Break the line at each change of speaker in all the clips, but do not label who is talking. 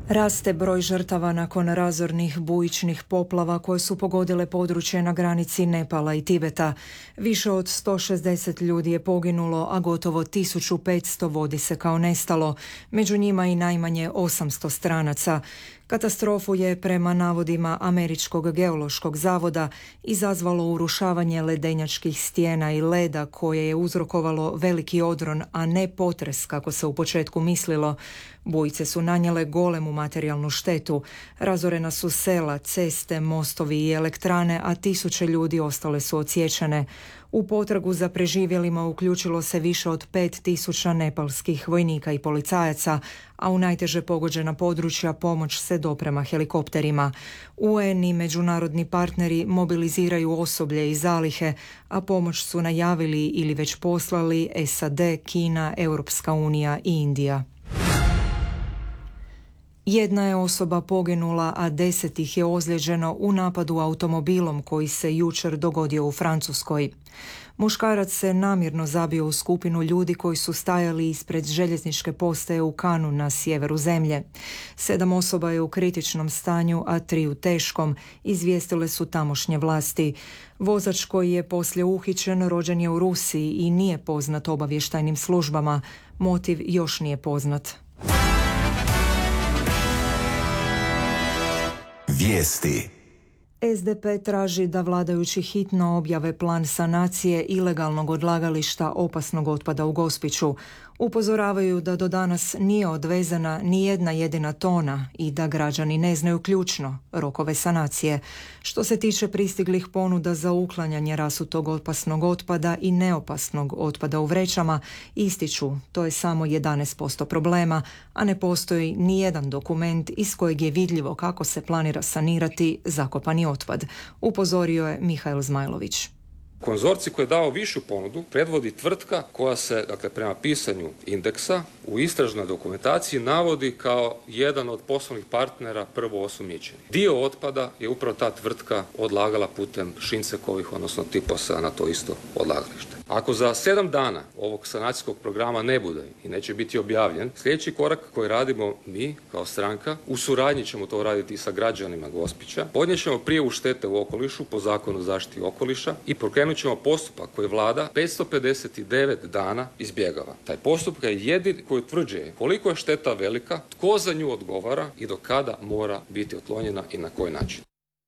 Raste broj žrtava nakon razornih bujičnih poplava koje su pogodile područje na granici Nepala i Tibeta. Više od 160 ljudi je poginulo, a gotovo 1500 vodi se kao nestalo. Među njima i najmanje 800 stranaca. Katastrofu je, prema navodima Američkog geološkog zavoda, izazvalo urušavanje ledenjačkih stijena i leda koje je uzrokovalo veliki odron, a ne potres kako se u početku mislilo. Bujice su nanijele golemu materijalnu štetu. Razorena su sela, ceste, mostovi i elektrane, a tisuće ljudi ostale su odsječene. U potragu za preživjelima uključilo se više od 5000 nepalskih vojnika i policajaca, a u najteže pogođena područja pomoć se doprema helikopterima. UN i međunarodni partneri mobiliziraju osoblje i zalihe, a pomoć su najavili ili već poslali SAD, Kina, Europska unija i Indija. Jedna je osoba poginula, a 10 ih je ozlijeđeno u napadu automobilom koji se jučer dogodio u Francuskoj. Muškarac se namjerno zabio u skupinu ljudi koji su stajali ispred željezničke postaje u Kanu na sjeveru zemlje. 7 osoba je u kritičnom stanju, a 3 u teškom, izvijestile su tamošnje vlasti. Vozač koji je poslije uhićen rođen je u Rusiji i nije poznat obavještajnim službama. Motiv još nije poznat.
Vijesti.
SDP traži da vladajući hitno objave plan sanacije ilegalnog odlagališta opasnog otpada u Gospiću. Upozoravaju da do danas nije odvezena ni jedna jedina tona i da građani ne znaju ključno rokove sanacije. Što se tiče pristiglih ponuda za uklanjanje rasutog opasnog otpada i neopasnog otpada u vrećama, ističu to je samo 11% problema, a ne postoji ni jedan dokument iz kojeg je vidljivo kako se planira sanirati zakopani otpad. Upozorio je Mihael Zmajlović.
Konzorcij koji je dao višu ponudu predvodi tvrtka koja se, dakle, prema pisanju indeksa u istražnoj dokumentaciji navodi kao jedan od poslovnih partnera prvoosumnjičenih. Dio otpada je upravo ta tvrtka odlagala putem Šincekovih, odnosno Tiposa, na to isto odlagalište. Ako za 7 dana ovog sanacijskog programa ne bude i neće biti objavljen, sljedeći korak koji radimo mi kao stranka, u suradnji ćemo to raditi i sa građanima Gospića, podnijet ćemo prijavu štete u okolišu po Zakonu o zaštiti okoliša i pokrenut ćemo postupak koji vlada 559 dana izbjegava. Taj postupak je jedini koji utvrđuje koliko je šteta velika, tko za nju odgovara i do kada mora biti otklonjena i na koji način.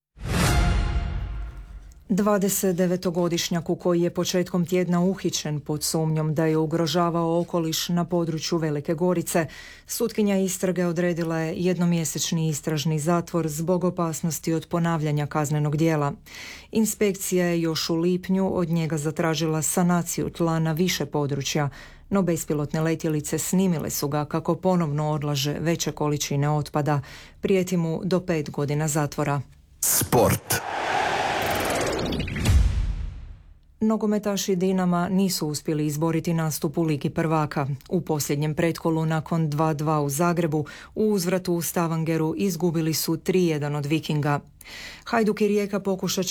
29-godišnjaku koji je početkom tjedna uhićen pod sumnjom da je ugrožavao okoliš na području Velike Gorice, sutkinja istrage odredila je jednomjesečni istražni zatvor zbog opasnosti od ponavljanja kaznenog djela. Inspekcija je još u lipnju od njega zatražila sanaciju tla na više područja, no bespilotne letjelice snimile su ga kako ponovno odlaže veće količine otpada. Prijeti mu do 5 godina zatvora.
Sport.
Nogometaši Dinama nisu uspjeli izboriti nastup u Ligi prvaka. U posljednjem pretkolu nakon 2:2 u Zagrebu u uzvratu u Stavangeru izgubili su 3:1 od Vikinga. Hajduk i Rijeka pokušat